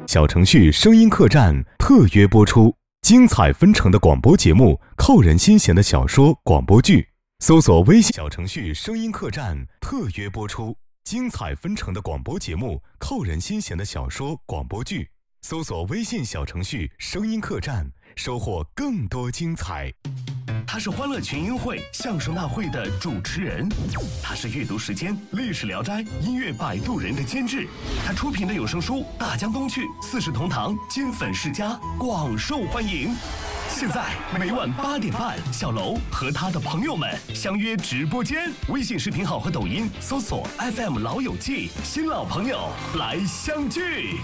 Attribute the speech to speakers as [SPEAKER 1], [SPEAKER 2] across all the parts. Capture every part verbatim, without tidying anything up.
[SPEAKER 1] 小程序声音客栈特约播出，精彩纷呈的广播节目，扣人心弦的小说广播剧。搜索微信小程序声音客栈特约播出，精彩纷呈的广播节目，扣人心弦的小说广播剧。搜索微信小程序声音客栈，收获更多精彩。
[SPEAKER 2] 他是欢乐群英会相声大会的主持人，他是阅读时间历史聊斋音乐摆渡人的监制，他出品的有声书《大江东去》《四世同堂》金粉世家广受欢迎。现在每晚八点半，小楼和他的朋友们相约直播间，微信视频号和抖音搜索 F M 老友记，新老朋友来相聚。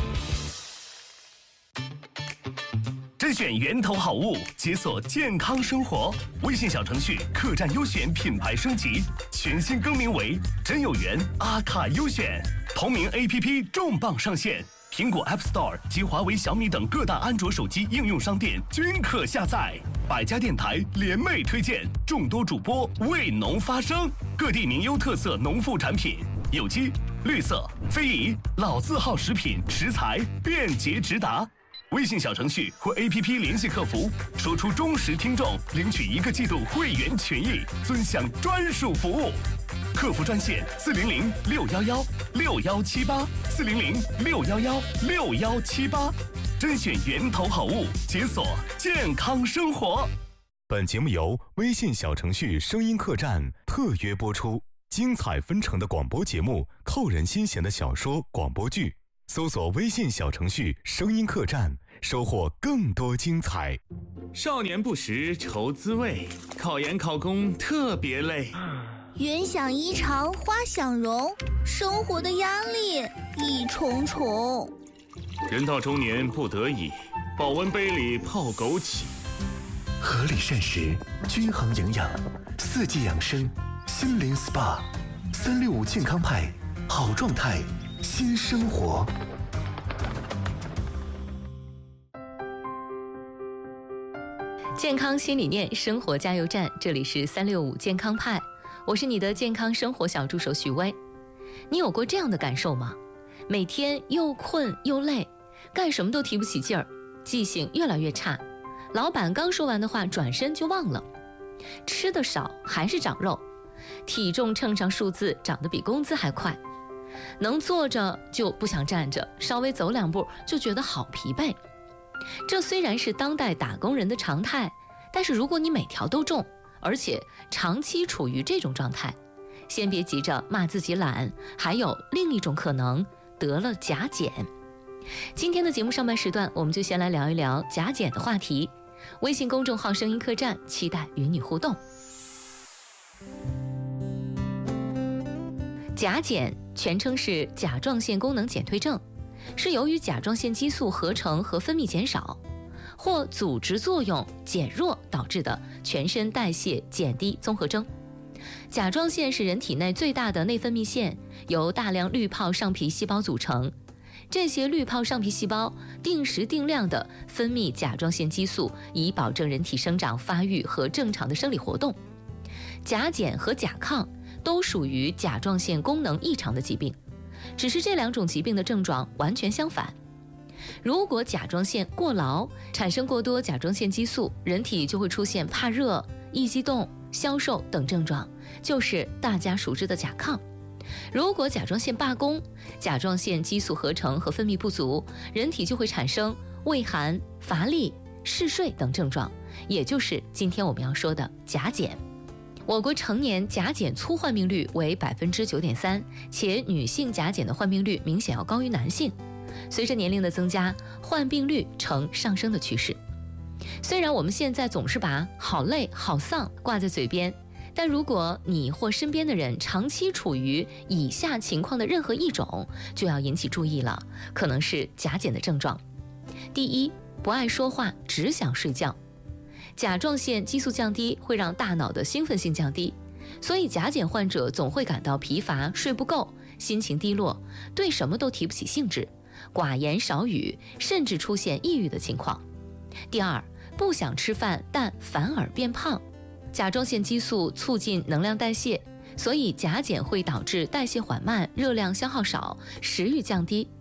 [SPEAKER 2] 甄选源头好物，解锁健康生活。微信小程序客栈优选品牌升级，全新更名为真有缘阿卡优选。同名 A P P 重磅上线，苹果 App Store 及华为、小米等各大安卓手机应用商店均可下载。百家电台联袂推荐，众多主播为农发声，各地名优特色农副产品，有机、绿色、非遗、老字号食品食材便捷直达。微信小程序或 A P P 联系客服，说出忠实听众，领取一个季度会员权益，尊享专属服务。客服专线四零零六幺幺六幺七八四零零六幺幺六幺七八，甄选源头好物，解锁健康生活。
[SPEAKER 1] 本节目由微信小程序声音客栈特约播出，精彩纷呈的广播节目，扣人心弦的小说广播剧。搜索微信小程序声音客栈，收获更多精彩。
[SPEAKER 3] 少年不识愁滋味，考研考公特别累。
[SPEAKER 4] 云想衣裳花想容，生活的压力一重重。
[SPEAKER 3] 人到中年不得已，保温杯里泡枸杞。
[SPEAKER 2] 合理膳食，均衡营养，四季养生，心灵 S P A， 三六五健康派，好状态新生活。
[SPEAKER 5] 健康新理念，生活加油站，这里是三六五健康派，我是你的健康生活小助手许巍。你有过这样的感受吗？每天又困又累，干什么都提不起劲儿，记性越来越差，老板刚说完的话转身就忘了，吃的少还是长肉，体重称上数字长得比工资还快，能坐着就不想站着，稍微走两步就觉得好疲惫。这虽然是当代打工人的常态，但是如果你每条都中，而且长期处于这种状态，先别急着骂自己懒，还有另一种可能，得了甲减。今天的节目上半时段，我们就先来聊一聊甲减的话题。微信公众号声音客栈期待与你互动。甲减全称是甲状腺功能减退症，是由于甲状腺激素合成和分泌减少，或组织作用减弱导致的全身代谢减低综合征。甲状腺是人体内最大的内分泌腺，由大量滤泡上皮细胞组成。这些滤泡上皮细胞定时定量地分泌甲状腺激素，以保证人体生长发育和正常的生理活动。甲减和甲亢都属于甲状腺功能异常的疾病，只是这两种疾病的症状完全相反。如果甲状腺过劳，产生过多甲状腺激素，人体就会出现怕热、易激动、消瘦等症状，就是大家熟知的甲亢。如果甲状腺罢工，甲状腺激素合成和分泌不足，人体就会产生畏寒、乏力、嗜睡等症状，也就是今天我们要说的甲减。我国成年甲减粗患病率为 百分之九点三， 且女性甲减的患病率明显要高于男性。随着年龄的增加，患病率呈上升的趋势。虽然我们现在总是把好累、好丧挂在嘴边，但如果你或身边的人长期处于以下情况的任何一种，就要引起注意了，可能是甲减的症状。第一，不爱说话，只想睡觉。甲状腺激素降低会让大脑的兴奋性降低，所以甲减患者总会感到疲乏、睡不够、心情低落，对什么都提不起兴致，寡言少语，甚至出现抑郁的情况。第二，不想吃饭，但反而变胖。甲状腺激素促进能量代谢，所以甲减会导致代谢缓慢、热量消耗少、食欲降低。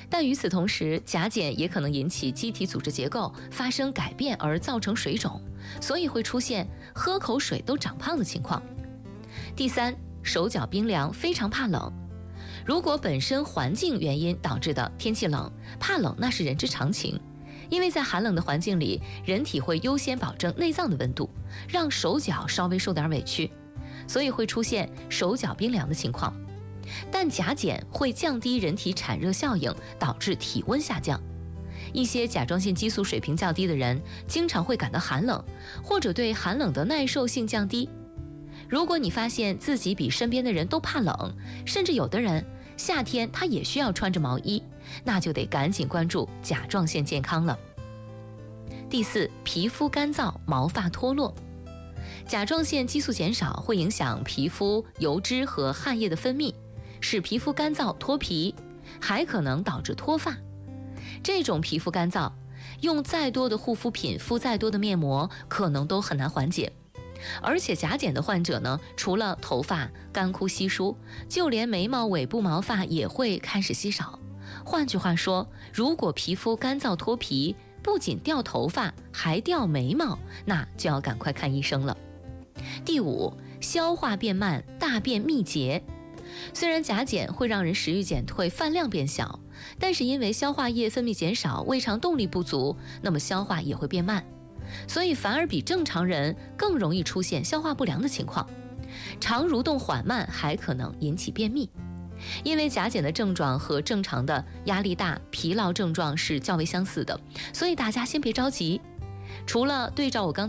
[SPEAKER 5] 但与此同时，甲减也可能引起机体组织结构发生改变而造成水肿，所以会出现喝口水都长胖的情况。第三，手脚冰凉，非常怕冷。如果本身环境原因导致的天气冷，怕冷那是人之常情，因为在寒冷的环境里，人体会优先保证内脏的温度，让手脚稍微受点委屈，所以会出现手脚冰凉的情况。但甲减会降低人体产热效应，导致体温下降。一些甲状腺激素水平较低的人，经常会感到寒冷，或者对寒冷的耐受性降低。如果你发现自己比身边的人都怕冷，甚至有的人夏天他也需要穿着毛衣，那就得赶紧关注甲状腺健康了。第四，皮肤干燥，毛发脱落。甲状腺激素减少会影响皮肤油脂和汗液的分泌，使皮肤干燥脱皮，还可能导致脱发。这种皮肤干燥，用再多的护肤品、敷再多的面膜，可能都很难缓解。而且甲减的患者呢，除了头发干枯稀疏，就连眉毛尾部毛发也会开始稀少。换句话说，如果皮肤干燥脱皮，不仅掉头发，还掉眉毛，那就要赶快看医生了。第五，消化变慢，大便秘结。虽然甲减会让人食欲减退、饭量变小，但是因为消化液分泌减少、胃肠动力不足，那么消化也会变慢，所以反而比正常人更容易出现消化不良的情况。肠蠕动缓慢还可能引起便秘。因为甲减的症状和正常的压力大、疲劳症状是较为相似的，所以大家先别着急。除了对照我刚才